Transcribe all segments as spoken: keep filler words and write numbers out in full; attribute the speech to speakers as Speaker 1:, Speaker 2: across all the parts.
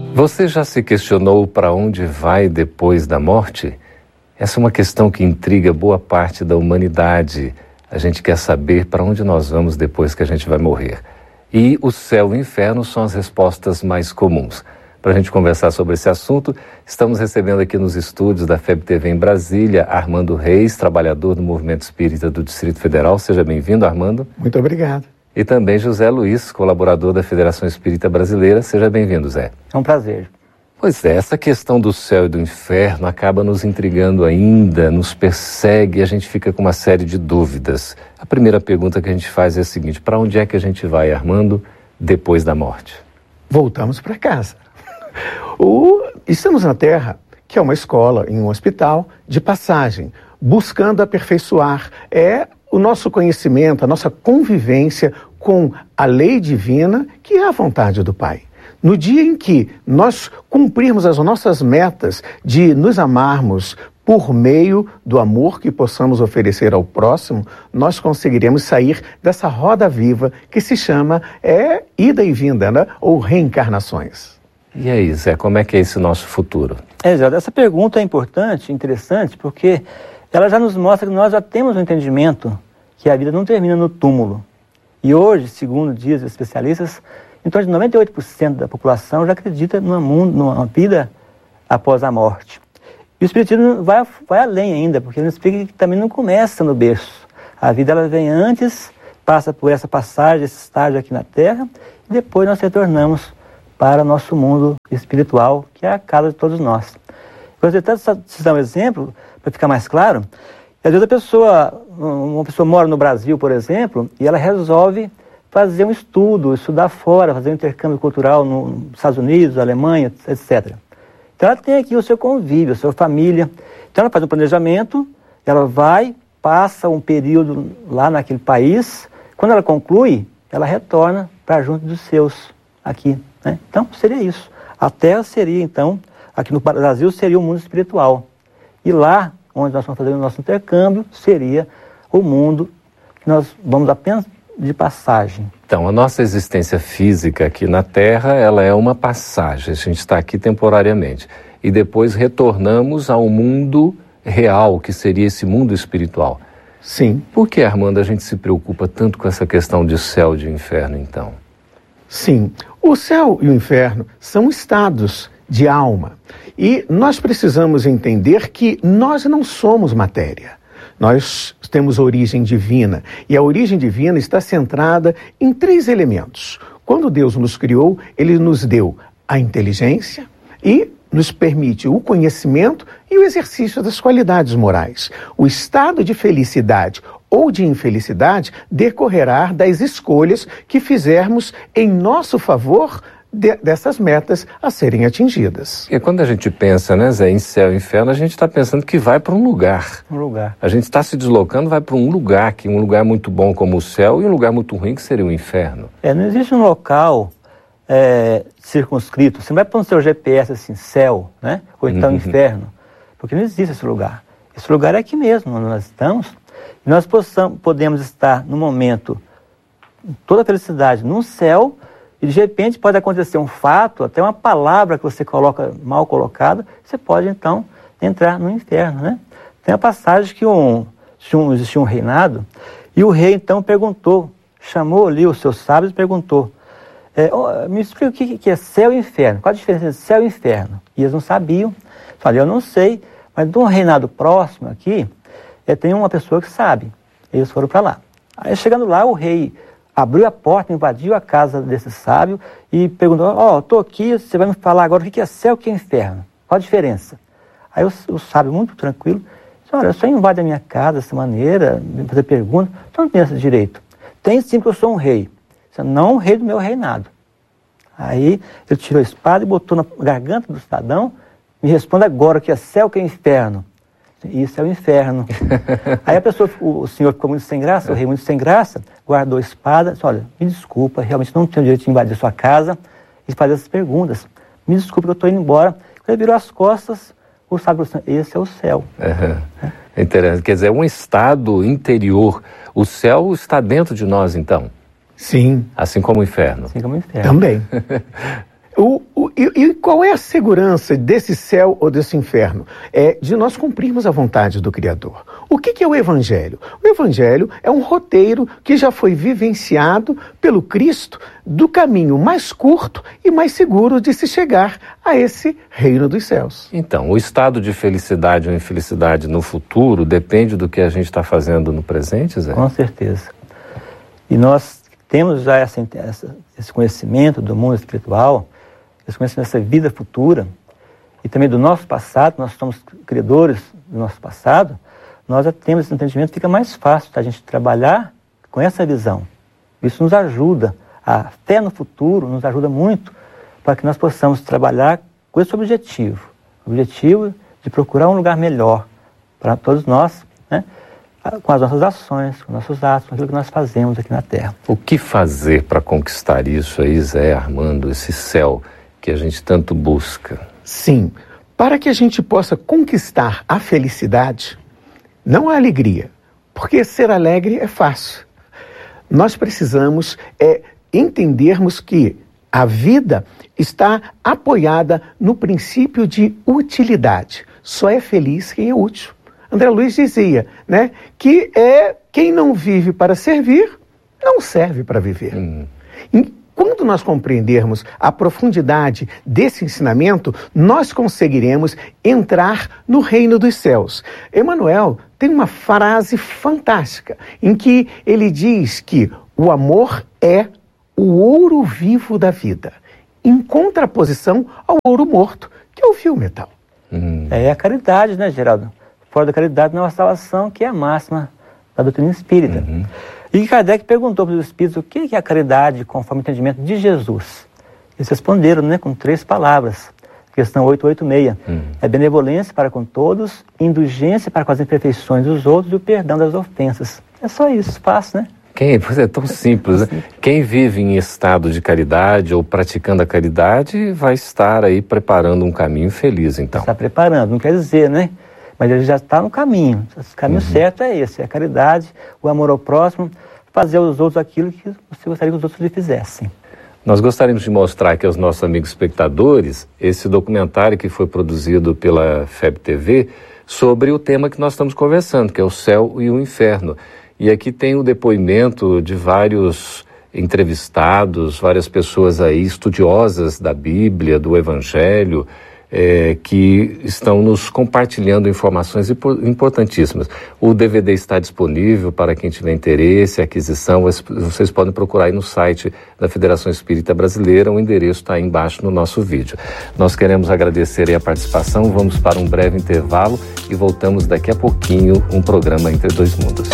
Speaker 1: Você já se questionou para onde vai depois da morte? Essa é uma questão que intriga boa parte da humanidade. A gente quer saber para onde nós vamos depois que a gente vai morrer. E o céu e o inferno são as respostas mais comuns. Para a gente conversar sobre esse assunto, estamos recebendo aqui nos estúdios da F E B T V em Brasília, Armando Reis, trabalhador do Movimento Espírita do Distrito Federal. Seja bem-vindo, Armando.
Speaker 2: Muito obrigado.
Speaker 1: E também José Luiz, colaborador da Federação Espírita Brasileira. Seja bem-vindo, Zé.
Speaker 3: É um prazer.
Speaker 1: Pois é, essa questão do céu e do inferno acaba nos intrigando ainda, nos persegue e a gente fica com uma série de dúvidas. A primeira pergunta que a gente faz é a seguinte: para onde é que a gente vai, Armando, depois da morte?
Speaker 2: Voltamos para casa. O... Estamos na Terra, que é uma escola, em um hospital, de passagem, buscando aperfeiçoar é o nosso conhecimento, a nossa convivência com a lei divina, que é a vontade do Pai. No dia em que nós cumprirmos as nossas metas de nos amarmos por meio do amor que possamos oferecer ao próximo, nós conseguiremos sair dessa roda viva que se chama é, ida e vinda, né? Ou reencarnações.
Speaker 1: E aí, Zé, como é que é esse nosso futuro?
Speaker 3: É, Zé, essa pergunta é importante, interessante, porque ela já nos mostra que nós já temos um entendimento que a vida não termina no túmulo. E hoje, segundo dizem os especialistas, em torno de noventa e oito por cento da população já acredita numa, mundo, numa vida após a morte. E o Espiritismo vai, vai além ainda, porque ele nos explica que também não começa no berço. A vida ela vem antes, passa por essa passagem, esse estágio aqui na Terra, e depois nós retornamos para o nosso mundo espiritual, que é a casa de todos nós. Vou até citar um exemplo, para ficar mais claro. Às vezes a pessoa, uma pessoa mora no Brasil, por exemplo, e ela resolve fazer um estudo, estudar fora, fazer um intercâmbio cultural nos Estados Unidos, Alemanha, etcétera. Então ela tem aqui o seu convívio, a sua família. Então ela faz um planejamento, ela vai, passa um período lá naquele país. Quando ela conclui, ela retorna para junto dos seus aqui, né? Então seria isso. A Terra seria então, aqui no Brasil, seria o mundo espiritual. E lá, onde nós vamos fazer o nosso intercâmbio, seria o mundo que nós vamos apenas de passagem.
Speaker 1: Então, a nossa existência física aqui na Terra, ela é uma passagem. A gente está aqui temporariamente. E depois retornamos ao mundo real, que seria esse mundo espiritual.
Speaker 2: Sim.
Speaker 1: Por que, Armando, a gente se preocupa tanto com essa questão de céu e de inferno, então?
Speaker 2: Sim. O céu e o inferno são estados de alma. E nós precisamos entender que nós não somos matéria. Nós temos origem divina, e a origem divina está centrada em três elementos. Quando Deus nos criou, Ele nos deu a inteligência e nos permite o conhecimento e o exercício das qualidades morais. O estado de felicidade ou de infelicidade decorrerá das escolhas que fizermos em nosso favor De, dessas metas a serem atingidas.
Speaker 1: E quando a gente pensa, né, Zé, em céu e inferno, a gente está pensando que vai para um lugar.
Speaker 3: Um lugar.
Speaker 1: A gente está se deslocando, vai para um lugar, que um lugar muito bom como o céu e um lugar muito ruim que seria o inferno.
Speaker 3: É, não existe um local é, circunscrito. Você não vai pôr no seu G P S assim, céu, né? Ou então uhum. inferno. Porque não existe esse lugar. Esse lugar é aqui mesmo, onde nós estamos. E nós possamos, podemos estar no momento, toda a felicidade, no céu. E de repente pode acontecer um fato, até uma palavra que você coloca mal colocada, você pode então entrar no inferno, né? Tem a passagem que um, um, existia um reinado, e o rei então perguntou, chamou ali os seus sábios e perguntou, é, oh, me explica o que, que é céu e inferno, qual a diferença entre céu e inferno? E eles não sabiam. Falei, eu não sei, mas de um reinado próximo aqui, é, tem uma pessoa que sabe. Eles foram para lá. Aí chegando lá, o rei abriu a porta, invadiu a casa desse sábio e perguntou, ó, oh, estou aqui, você vai me falar agora o que é céu e o que é inferno? Qual a diferença? Aí o, o sábio, muito tranquilo, disse, olha, só invade a minha casa dessa maneira, me fazer pergunta, você não tem esse direito. Tem sim, porque eu sou um rei. Disse, não o rei do meu reinado. Aí ele tirou a espada e botou na garganta do cidadão, me responda agora o que é céu e o que é inferno. Isso é o inferno. Aí a pessoa, o senhor ficou muito sem graça, o rei muito sem graça, guardou a espada, disse, olha, me desculpa, realmente não tenho direito de invadir a sua casa e fazer essas perguntas. Me desculpe que eu estou indo embora. Quando ele virou as costas, o sábio falou assim, esse é o céu.
Speaker 1: Uhum. É interessante, quer dizer, um estado interior. O céu está dentro de nós, então?
Speaker 2: Sim.
Speaker 1: Assim como o inferno?
Speaker 3: Assim como o inferno.
Speaker 2: Também. o, o, E, e qual é a segurança desse céu ou desse inferno? É de nós cumprirmos a vontade do Criador. O que, que é o Evangelho? O Evangelho é um roteiro que já foi vivenciado pelo Cristo do caminho mais curto e mais seguro de se chegar a esse reino dos céus.
Speaker 1: Então, o estado de felicidade ou infelicidade no futuro depende do que a gente está fazendo no presente, Zé?
Speaker 3: Com certeza. E nós temos já essa, essa, esse conhecimento do mundo espiritual, esse conhecimento dessa vida futura, e também do nosso passado, nós somos credores do nosso passado, nós já temos esse entendimento, fica mais fácil a gente trabalhar com essa visão. Isso nos ajuda, a fé no futuro nos ajuda muito para que nós possamos trabalhar com esse objetivo, o objetivo de procurar um lugar melhor para todos nós, né? Com as nossas ações, com nossos atos, com aquilo que nós fazemos aqui na Terra.
Speaker 1: O que fazer para conquistar isso aí, Zé Armando, esse céu que a gente tanto busca?
Speaker 2: Sim, para que a gente possa conquistar a felicidade, não a alegria, porque ser alegre é fácil. Nós precisamos é, entendermos que a vida está apoiada no princípio de utilidade. Só é feliz quem é útil. André Luiz dizia, né, que é quem não vive para servir, não serve para viver. Hum. E quando nós compreendermos a profundidade desse ensinamento, nós conseguiremos entrar no reino dos céus. Emmanuel tem uma frase fantástica, em que ele diz que o amor é o ouro vivo da vida, em contraposição ao ouro morto, que é o fio metal.
Speaker 3: Hum. É a caridade, né, Geraldo? Fora da caridade não há salvação, que é a máxima da doutrina espírita. Uhum. E Kardec perguntou para os espíritos o que é a caridade conforme o entendimento de Jesus. Eles responderam, né, com três palavras. Questão oitocentos e oitenta e seis. Uhum. É benevolência para com todos, indulgência para com as imperfeições dos outros e o perdão das ofensas. É só isso, fácil, né?
Speaker 1: Quem, pois é tão simples, né? Quem vive em estado de caridade ou praticando a caridade vai estar aí preparando um caminho feliz, então. Está
Speaker 3: preparando, não quer dizer, né? Mas ele já está no caminho. O caminho uhum. certo é esse, é a caridade, o amor ao próximo, fazer aos outros aquilo que você gostaria que os outros lhe fizessem.
Speaker 1: Nós gostaríamos de mostrar aqui aos nossos amigos espectadores esse documentário que foi produzido pela F E B T V sobre o tema que nós estamos conversando, que é o céu e o inferno. E aqui tem o depoimento de vários entrevistados, várias pessoas aí estudiosas da Bíblia, do Evangelho, É, que estão nos compartilhando informações importantíssimas. O D V D está disponível para quem tiver interesse, aquisição, vocês podem procurar aí no site da Federação Espírita Brasileira, o endereço está aí embaixo no nosso vídeo. Nós queremos agradecer aí a participação, vamos para um breve intervalo e voltamos daqui a pouquinho um programa Entre Dois Mundos.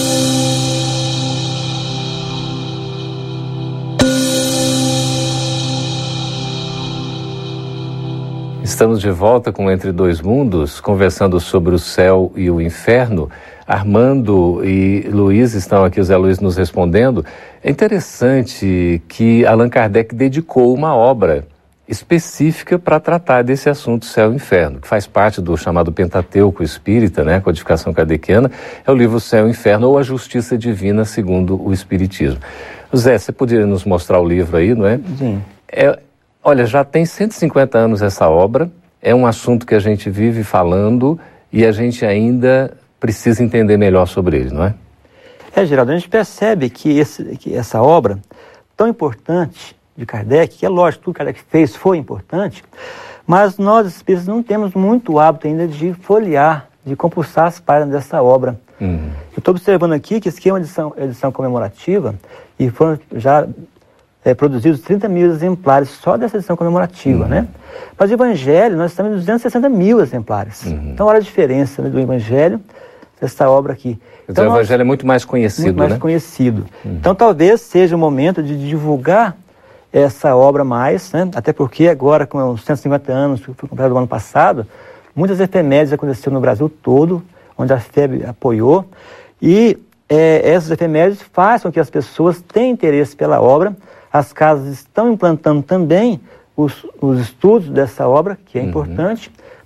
Speaker 1: Estamos de volta com Entre Dois Mundos, conversando sobre o céu e o inferno. Armando e Luiz estão aqui, o Zé Luiz nos respondendo. É interessante que Allan Kardec dedicou uma obra específica para tratar desse assunto céu e inferno, que faz parte do chamado Pentateuco Espírita, né, codificação kardeciana, é o livro Céu e Inferno, ou a Justiça Divina segundo o Espiritismo. Zé, você poderia nos mostrar o livro aí, não é?
Speaker 3: Sim.
Speaker 1: É... Olha, já tem cento e cinquenta anos essa obra, é um assunto que a gente vive falando e a gente ainda precisa entender melhor sobre ele, não é?
Speaker 3: É, Geraldo, a gente percebe que, esse, que essa obra tão importante de Kardec, que é lógico, tudo que Kardec fez foi importante, mas nós espíritas não temos muito hábito ainda de folhear, de compulsar as páginas dessa obra. Uhum. Eu estou observando aqui que esse aqui é uma edição, edição comemorativa e foram já... É, produzidos trinta mil exemplares só dessa edição comemorativa, uhum. né? Mas o Evangelho, nós estamos em duzentos e sessenta mil exemplares. Uhum. Então, olha a diferença, né, do Evangelho, dessa obra aqui. Então,
Speaker 1: o nós, Evangelho é muito mais conhecido,
Speaker 3: muito mais
Speaker 1: né?
Speaker 3: conhecido. Uhum. Então, talvez seja o momento de divulgar essa obra mais, né? Até porque agora, com os cento e cinquenta anos, que foi comprado no ano passado, muitas efemérides aconteceram no Brasil todo, onde a F E B apoiou, e é, essas efemérides fazem com que as pessoas tenham interesse pela obra. As casas estão implantando também os, os estudos dessa obra, que é uhum. importante,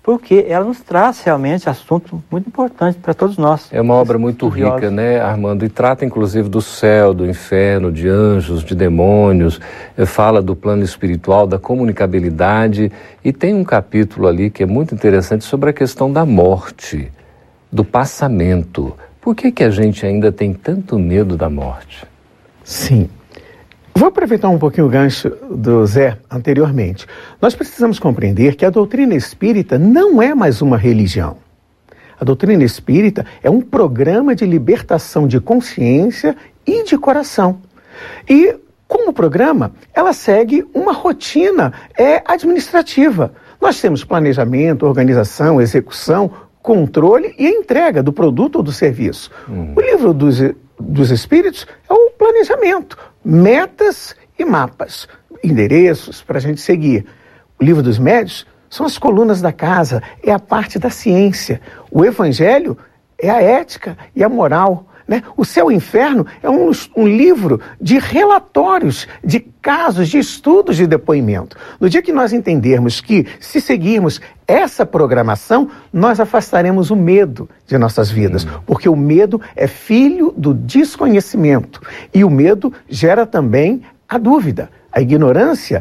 Speaker 3: porque ela nos traz realmente assuntos muito importantes para todos nós.
Speaker 1: É uma obra muito rica, né, Armando? E trata inclusive do céu, do inferno, de anjos, de demônios, fala do plano espiritual, da comunicabilidade, e tem um capítulo ali que é muito interessante sobre a questão da morte, do passamento. Por que que a gente ainda tem tanto medo da morte?
Speaker 2: Sim. Vou aproveitar um pouquinho o gancho do Zé anteriormente. Nós precisamos compreender que a doutrina espírita não é mais uma religião. A doutrina espírita é um programa de libertação de consciência e de coração. E, como programa, ela segue uma rotina é, administrativa. Nós temos planejamento, organização, execução, controle e entrega do produto ou do serviço. Hum. O livro dos, dos Espíritos é o planejamento, metas e mapas, endereços para a gente seguir. O livro dos Médiuns são as colunas da casa, é a parte da ciência. O Evangelho é a ética e a moral. Né? O Céu e o Inferno é um, um livro de relatórios, de casos, de estudos de depoimento. No dia que nós entendermos que, se seguirmos essa programação, nós afastaremos o medo de nossas vidas, hum. porque o medo é filho do desconhecimento. E o medo gera também a dúvida. A ignorância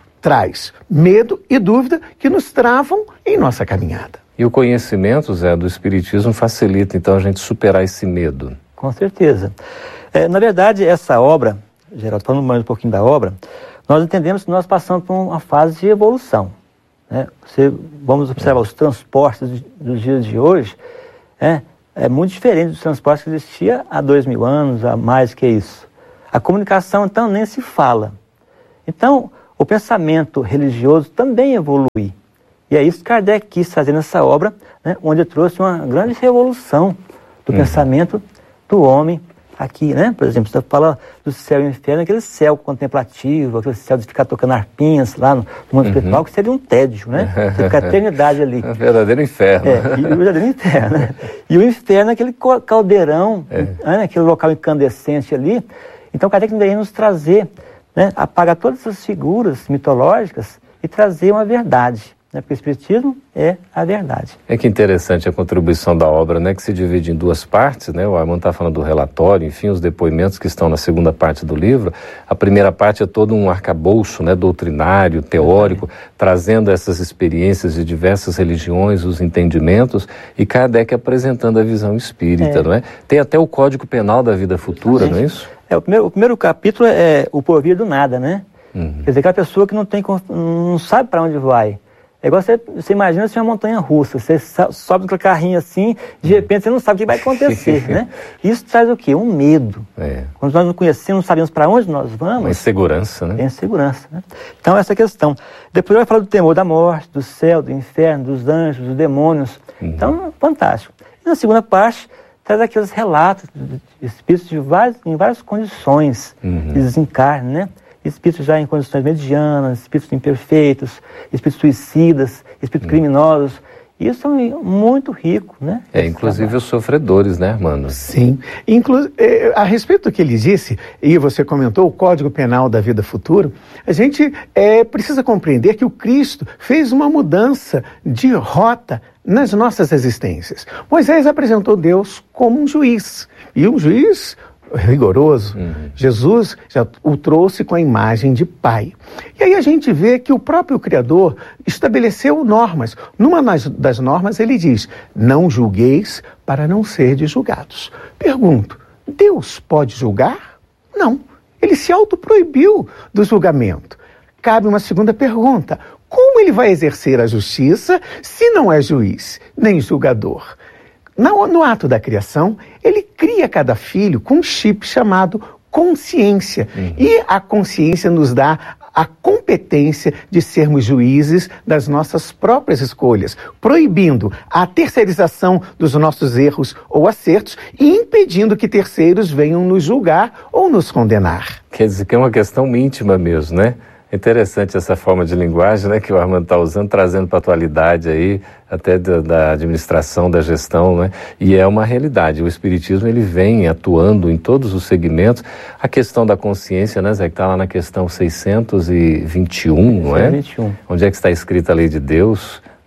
Speaker 2: traz medo e dúvida que nos travam em nossa caminhada.
Speaker 1: E o conhecimento, Zé, do Espiritismo facilita, então, a gente superar esse medo.
Speaker 3: Com certeza. É, na verdade, essa obra, Geraldo, falando mais um pouquinho da obra, nós entendemos que nós passamos por uma fase de evolução. Né? Você, vamos observar os transportes dos dias de hoje, é, é muito diferente dos transportes que existia há dois mil anos, há mais que isso. A comunicação, então, nem se fala. Então, o pensamento religioso também evolui. E é isso que Kardec quis fazer nessa obra, né, onde trouxe uma grande revolução do hum. pensamento do homem aqui, né? Por exemplo, você fala do céu e inferno, aquele céu contemplativo, aquele céu de ficar tocando arpinhas lá no mundo uhum. espiritual, que seria um tédio, né? Você fica a eternidade ali.
Speaker 1: É um verdadeiro inferno.
Speaker 3: É, e o verdadeiro inferno, né? E o inferno é aquele caldeirão, é. né? Aquele local incandescente ali. Então, Kardec deveria nos trazer, né? Apagar todas essas figuras mitológicas e trazer uma verdade. Né? Porque o Espiritismo é a verdade.
Speaker 1: É que interessante a contribuição da obra, né? Que se divide em duas partes, né? O Armando está falando do relatório, enfim, os depoimentos que estão na segunda parte do livro. A primeira parte é todo um arcabouço, né? Doutrinário, teórico, é. trazendo essas experiências de diversas religiões, os entendimentos, e Kardec apresentando a visão espírita, é. não é? Tem até o Código Penal da Vida Futura, não é isso?
Speaker 3: É, o primeiro, o primeiro capítulo é o porvir do nada, né? Uhum. Quer dizer, aquela pessoa que não, tem, não sabe para onde vai. É igual você, você imagina se é uma montanha russa, você sobe com carrinho assim, de repente você não sabe o que vai acontecer, né? Isso traz o quê? Um medo. É. Quando nós não conhecemos, não sabemos para onde nós vamos...
Speaker 1: Uma insegurança, né?
Speaker 3: É insegurança, né? Então, essa questão. Depois vai falar do temor da morte, do céu, do inferno, dos anjos, dos demônios. Uhum. Então, fantástico. E na segunda parte, traz aqueles relatos de espíritos de várias, em várias condições uhum. de desencarne, né? Espíritos já em condições medianas, espíritos imperfeitos, espíritos suicidas, espíritos hum. criminosos. Isso é muito rico, né?
Speaker 1: É, inclusive trabalho. Os sofredores, né, Armando?
Speaker 2: Sim. Inclu é, a respeito do que ele disse, e você comentou o Código Penal da Vida Futura, a gente é, precisa compreender que o Cristo fez uma mudança de rota nas nossas existências. Moisés apresentou Deus como um juiz, e um juiz rigoroso. Uhum. Jesus já o trouxe com a imagem de pai. E aí a gente vê que o próprio Criador estabeleceu normas. Numa das normas ele diz, não julgueis para não serdes julgados. Pergunto, Deus pode julgar? Não. Ele se autoproibiu do julgamento. Cabe uma segunda pergunta, como ele vai exercer a justiça se não é juiz, nem julgador? No, no ato da criação, ele cria cada filho com um chip chamado consciência. Uhum. E a consciência nos dá a competência de sermos juízes das nossas próprias escolhas, proibindo a terceirização dos nossos erros ou acertos e impedindo que terceiros venham nos julgar ou nos condenar.
Speaker 1: Quer dizer que é uma questão íntima mesmo, né? É interessante essa forma de linguagem, né, que o Armando está usando, trazendo para a atualidade aí, até da, da administração, da gestão, né? E é uma realidade. O Espiritismo, ele vem atuando em todos os segmentos. A questão da consciência, né, Zé, que está lá na questão seiscentos e vinte e um, não é?
Speaker 3: vinte e um.
Speaker 1: Onde é que está escrita a lei de Deus?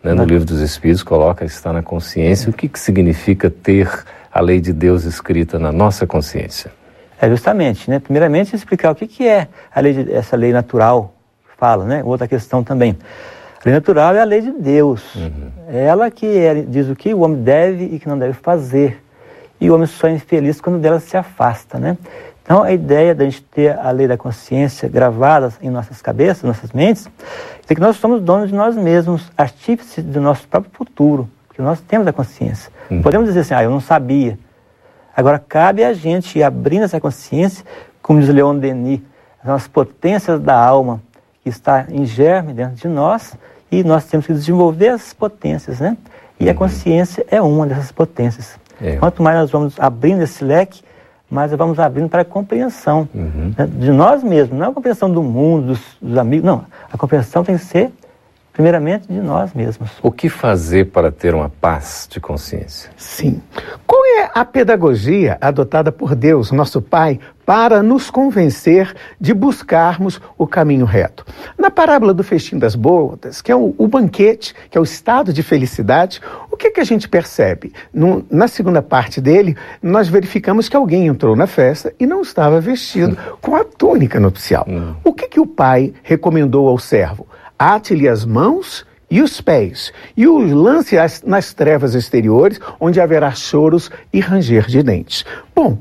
Speaker 1: né? No Livro dos Espíritos coloca está na consciência. O que, que significa ter a lei de Deus escrita na nossa consciência?
Speaker 3: É justamente, né? Primeiramente explicar o que, que é a lei de, essa lei natural que fala, né? Outra questão também. A lei natural é a lei de Deus. Uhum. É ela que é, diz o que o homem deve e que não deve fazer. E o homem só é infeliz quando dela se afasta, né? Então, a ideia da gente ter a lei da consciência gravada em nossas cabeças, nossas mentes, é que nós somos donos de nós mesmos, artífices do nosso próprio futuro, porque nós temos a consciência. Uhum. Podemos dizer assim, ah, eu não sabia. Agora, cabe a gente ir abrindo essa consciência, como diz Leon Denis, as potências da alma, que está em germe dentro de nós, e nós temos que desenvolver essas potências, né? E uhum. a consciência é uma dessas potências. É. Quanto mais nós vamos abrindo esse leque, mais nós vamos abrindo para a compreensão uhum. né, de nós mesmos, não a compreensão do mundo, dos, dos amigos, não. A compreensão tem que ser, primeiramente, de nós mesmos.
Speaker 1: O que fazer para ter uma paz de consciência?
Speaker 2: Sim. Qual é a pedagogia adotada por Deus, nosso Pai, para nos convencer de buscarmos o caminho reto? Na parábola do festim das bodas, que é o, o banquete, que é o estado de felicidade, o que, que a gente percebe? No, na segunda parte dele, nós verificamos que alguém entrou na festa e não estava vestido com a túnica nupcial. Hum. O que, que o pai recomendou ao servo? Ate-lhe as mãos e os pés, e o lance nas trevas exteriores, onde haverá choros e ranger de dentes. Bom,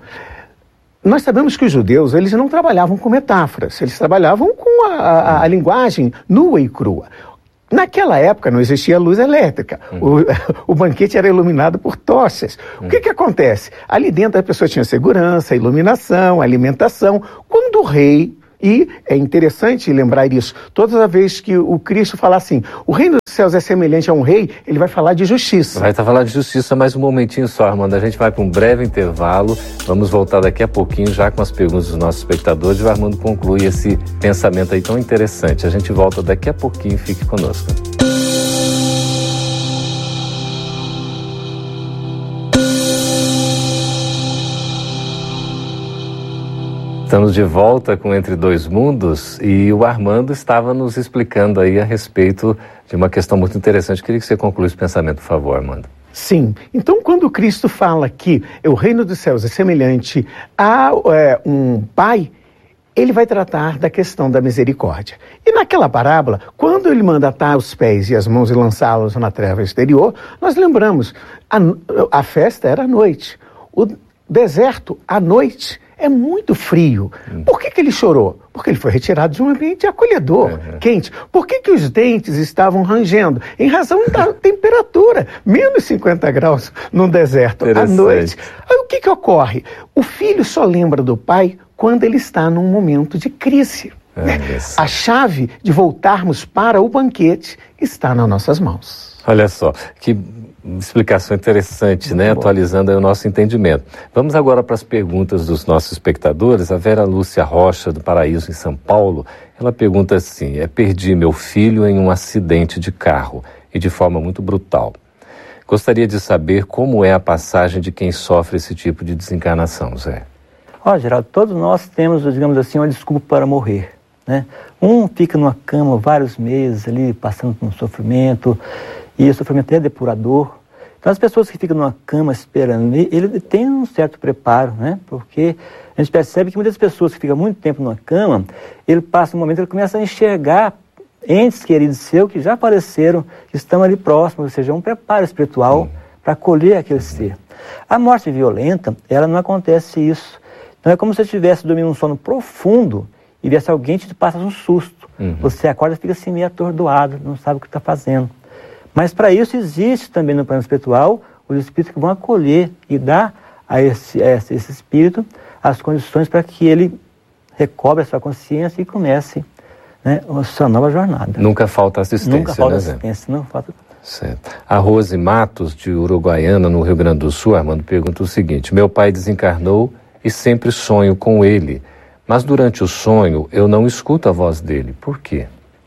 Speaker 2: nós sabemos que os judeus, eles não trabalhavam com metáforas, eles trabalhavam com a, a, a linguagem nua e crua. Naquela época não existia luz elétrica, uhum. o, o banquete era iluminado por tochas. Uhum. O que que acontece? Ali dentro a pessoa tinha segurança, iluminação, alimentação. Quando o rei... E é interessante lembrar isso. Toda vez que o Cristo fala assim, o reino dos céus é semelhante a um rei, ele vai falar de justiça.
Speaker 1: Vai estar falando de justiça, mas um momentinho só, Armando. A gente vai para um breve intervalo. Vamos voltar daqui a pouquinho já com as perguntas dos nossos espectadores. E o Armando conclui esse pensamento aí tão interessante. A gente volta daqui a pouquinho. Fique conosco. Estamos de volta com Entre Dois Mundos e o Armando estava nos explicando aí a respeito de uma questão muito interessante. Queria que você concluísse o pensamento, por favor, Armando.
Speaker 2: Sim. Então, quando Cristo fala que o reino dos céus é semelhante a é, um pai, ele vai tratar da questão da misericórdia. E naquela parábola, quando ele manda atar os pés e as mãos e lançá-los na treva exterior, nós lembramos, a, a festa era à noite, o deserto à noite. É muito frio. Hum. Por que que ele chorou? Porque ele foi retirado de um ambiente acolhedor, uhum. quente. Por que que os dentes estavam rangendo? Em razão da temperatura, menos cinquenta graus no deserto à noite. Aí o que que ocorre? O filho só lembra do pai quando ele está num momento de crise. Ah, né? A chave de voltarmos para o banquete está nas nossas mãos.
Speaker 1: Olha só, que explicação interessante, Muito né? Bom. Atualizando aí o nosso entendimento. Vamos agora para as perguntas dos nossos espectadores. A Vera Lúcia Rocha, do Paraíso, em São Paulo, ela pergunta assim, é, perdi meu filho em um acidente de carro e de forma muito brutal. Gostaria de saber como é a passagem de quem sofre esse tipo de desencarnação, Zé.
Speaker 3: Ó, Geraldo, todos nós temos, digamos assim, uma desculpa para morrer, né? Um fica numa cama vários meses ali, passando por um sofrimento, e o sofrimento é depurador. Então, as pessoas que ficam numa cama esperando, ele tem um certo preparo, né? Porque a gente percebe que muitas pessoas que ficam muito tempo numa cama, ele passa um momento, ele começa a enxergar entes queridos seus que já apareceram, que estão ali próximos, ou seja, um preparo espiritual para acolher aquele ser. A morte violenta, ela não acontece isso. Então, é como se você estivesse dormindo um sono profundo e viesse alguém te passa um susto. Uhum. Você acorda e fica assim meio atordoado, não sabe o que está fazendo. Mas para isso existe também no plano espiritual os espíritos que vão acolher e dar a esse, a esse espírito as condições para que ele recobre a sua consciência e comece, né, a sua nova jornada.
Speaker 1: Nunca falta assistência,
Speaker 3: Nunca falta
Speaker 1: né,
Speaker 3: assistência, não falta...
Speaker 1: Certo. A Rose Matos, de Uruguaiana, no Rio Grande do Sul, Armando, pergunta o seguinte, meu pai desencarnou e sempre sonho com ele, mas durante o sonho eu não escuto a voz dele. Por quê?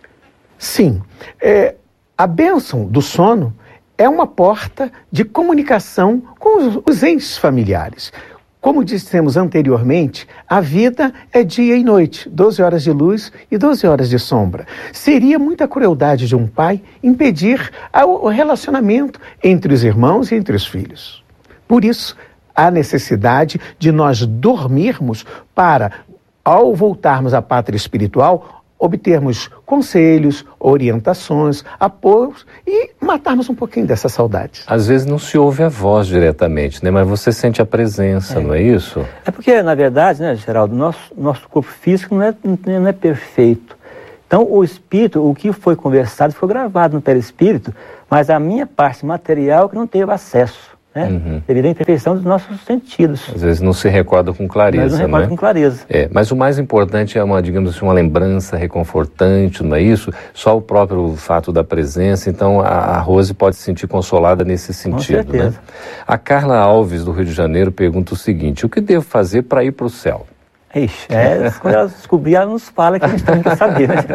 Speaker 2: Sim, é... A bênção do sono é uma porta de comunicação com os, os entes familiares. Como dissemos anteriormente, a vida é dia e noite, doze horas de luz e doze horas de sombra. Seria muita crueldade de um pai impedir o relacionamento entre os irmãos e entre os filhos. Por isso, há necessidade de nós dormirmos para, ao voltarmos à pátria espiritual, obtermos conselhos, orientações, apoios e matarmos um pouquinho dessa saudade.
Speaker 1: Às vezes não se ouve a voz diretamente, né? Mas você sente a presença, é. não é isso?
Speaker 3: É porque, na verdade, né, Geraldo, nosso, nosso corpo físico não é, não é perfeito. Então, o espírito, o que foi conversado, foi gravado no perispírito, mas a minha parte material que não teve acesso. Né? Uhum. Devido à imperfeição dos nossos sentidos.
Speaker 1: Às vezes não se recorda com clareza,
Speaker 3: mas não recorda
Speaker 1: não é?
Speaker 3: com clareza.
Speaker 1: É, mas o mais importante é uma, digamos assim, uma lembrança reconfortante, não é isso? Só o próprio fato da presença, então a, a Rose pode se sentir consolada nesse sentido. Com certeza. Né? A Carla Alves, do Rio de Janeiro, pergunta o seguinte: o que devo fazer para ir para o céu?
Speaker 3: Ixi, é, quando ela descobrir, ela nos fala que a gente tem que saber, né?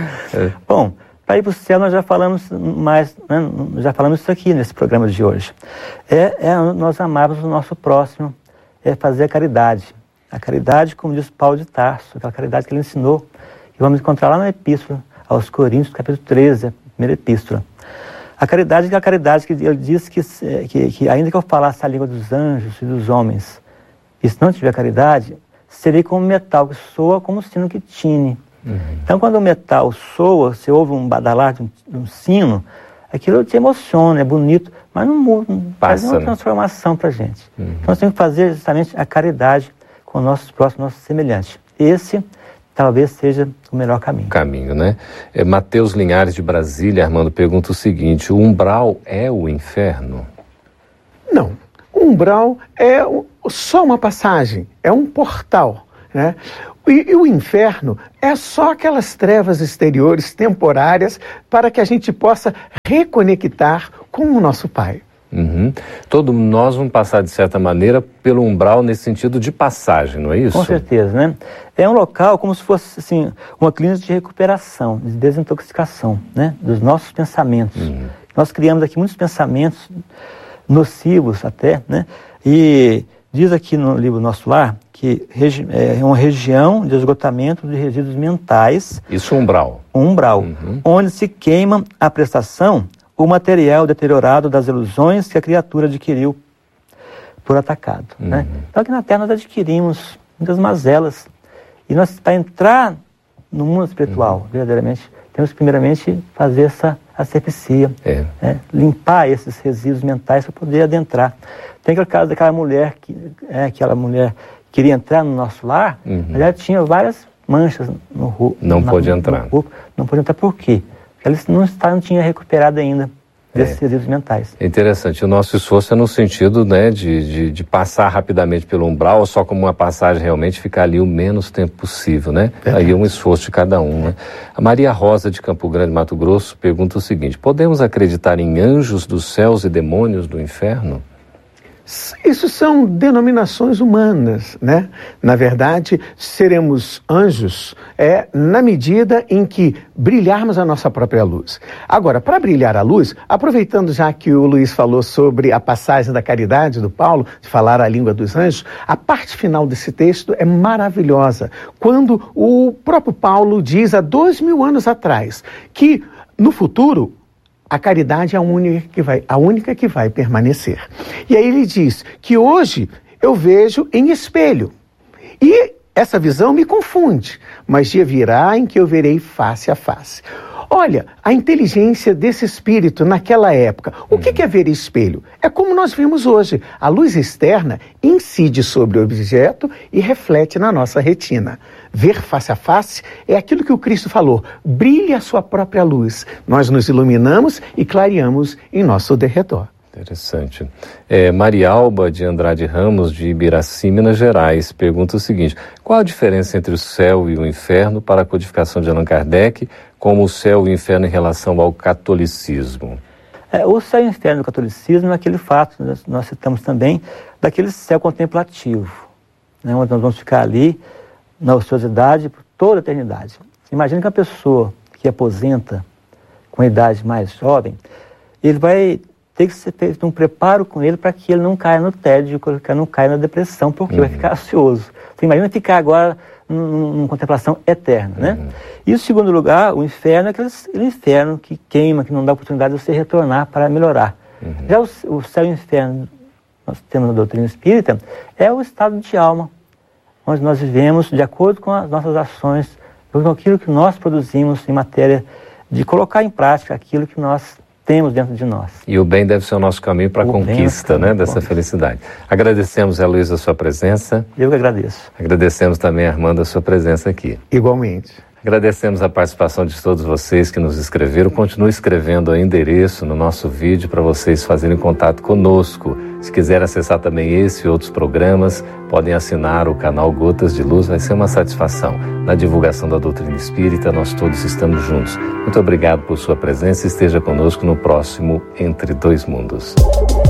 Speaker 3: É. Bom, para ir para o céu, nós já falamos mais, né, já falamos isso aqui nesse programa de hoje. É, é nós amarmos o nosso próximo, é fazer a caridade. A caridade, como diz Paulo de Tarso, aquela caridade que ele ensinou. E vamos encontrar lá na Epístola aos Coríntios, capítulo treze, a primeira Epístola. A caridade é a caridade que ele diz que, que, que ainda que eu falasse a língua dos anjos e dos homens, e se não tiver caridade, seria como metal que soa como sino que tine. Uhum. Então, quando o metal soa, você ouve um badalar de um, de um sino, aquilo te emociona, é bonito, mas não, não faz nenhuma transformação para a gente. Uhum. Então, nós temos que fazer justamente a caridade com nossos próximos, nossos semelhantes. Esse talvez seja o melhor caminho.
Speaker 1: Caminho, né? É, Mateus Linhares, de Brasília, Armando, pergunta o seguinte: o umbral é o inferno?
Speaker 2: Não. O umbral é só uma passagem, é um portal, né? E, e o inferno é só aquelas trevas exteriores, temporárias, para que a gente possa reconectar com o nosso Pai.
Speaker 1: Uhum. Todos nós vamos passar, de certa maneira, pelo umbral nesse sentido de passagem, não é isso?
Speaker 3: Com certeza, né? É um local como se fosse, assim, uma clínica de recuperação, de desintoxicação, né? Dos nossos pensamentos. Uhum. Nós criamos aqui muitos pensamentos nocivos até, né? E diz aqui no livro Nosso Lar que é uma região de esgotamento de resíduos mentais.
Speaker 1: Isso umbral.
Speaker 3: Umbral, uhum. Onde se queima a prestação, o material deteriorado das ilusões que a criatura adquiriu por atacado. Uhum. Né? Então aqui na Terra nós adquirimos muitas mazelas. E nós, para entrar no mundo espiritual, uhum. verdadeiramente, temos que primeiramente fazer essa asepsia, é. né? Limpar esses resíduos mentais para poder adentrar. Tem aquele caso daquela mulher que é, aquela mulher queria entrar no nosso lar, uhum. mas ela tinha várias manchas no rosto.
Speaker 1: Não na, pôde entrar.
Speaker 3: No corpo. Não pôde entrar por quê? Porque ela não, está, não tinha recuperado ainda desses é. resíduos mentais.
Speaker 1: É interessante. O nosso esforço é no sentido, né, de, de, de passar rapidamente pelo umbral, ou só como uma passagem realmente, ficar ali o menos tempo possível, né? É. Aí é um esforço de cada um, né? A Maria Rosa, de Campo Grande, Mato Grosso, pergunta o seguinte: podemos acreditar em anjos dos céus e demônios do inferno?
Speaker 2: Isso são denominações humanas, né? Na verdade, seremos anjos é, na medida em que brilharmos a nossa própria luz. Agora, para brilhar a luz, aproveitando já que o Luiz falou sobre a passagem da caridade do Paulo, de falar a língua dos anjos, a parte final desse texto é maravilhosa. Quando o próprio Paulo diz há dois mil anos atrás que no futuro a caridade é a única que vai, a única que vai permanecer. E aí ele diz que hoje eu vejo em espelho. E essa visão me confunde, mas dia virá em que eu verei face a face. Olha, a inteligência desse espírito naquela época. O que, que é ver espelho? É como nós vimos hoje. A luz externa incide sobre o objeto e reflete na nossa retina. Ver face a face é aquilo que o Cristo falou. Brilhe a sua própria luz. Nós nos iluminamos e clareamos em nosso derredor.
Speaker 1: Interessante. É, Maria Alba, de Andrade Ramos, de Ibiraci, Minas Gerais, pergunta o seguinte: qual a diferença entre o céu e o inferno para a codificação de Allan Kardec, como o céu e o inferno em relação ao catolicismo?
Speaker 3: É, o céu e o inferno do catolicismo é aquele fato, nós, nós citamos também, daquele céu contemplativo, né, onde nós vamos ficar ali na ociosidade por toda a eternidade. Imagina que a pessoa que aposenta com a idade mais jovem, ele vai tem que ser feito um preparo com ele para que ele não caia no tédio, que ele não caia na depressão, porque uhum. vai ficar ansioso. Você imagina ficar agora numa contemplação eterna, né? Uhum. E o segundo lugar, o inferno, é aquele inferno que queima, que não dá oportunidade de você retornar para melhorar. Uhum. Já o, o céu e o inferno, nós temos na doutrina espírita, é o estado de alma, onde nós vivemos de acordo com as nossas ações, com aquilo que nós produzimos em matéria de colocar em prática aquilo que nós temos dentro de nós.
Speaker 1: E o bem deve ser o nosso caminho para a conquista, né, dessa felicidade. Agradecemos, Heloísa, a sua presença.
Speaker 3: Eu que agradeço.
Speaker 1: Agradecemos também, Armando, a sua presença aqui.
Speaker 2: Igualmente.
Speaker 1: Agradecemos a participação de todos vocês que nos escreveram. Continue escrevendo o endereço no nosso vídeo para vocês fazerem contato conosco. Se quiser acessar também esse e outros programas, podem assinar o canal Gotas de Luz. Vai ser uma satisfação. Na divulgação da doutrina espírita, nós todos estamos juntos. Muito obrigado por sua presença e esteja conosco no próximo Entre Dois Mundos.